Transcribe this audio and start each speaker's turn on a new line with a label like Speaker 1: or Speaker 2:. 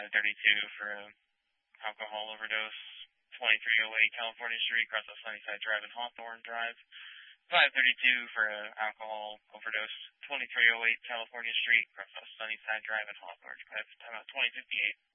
Speaker 1: 532 for an alcohol overdose. 2308 California Street, across the Sunnyside Drive and Hawthorne Drive. 532 for an alcohol overdose. 2308 California Street, across the Sunnyside Drive and Hawthorne Drive. Time out 2058.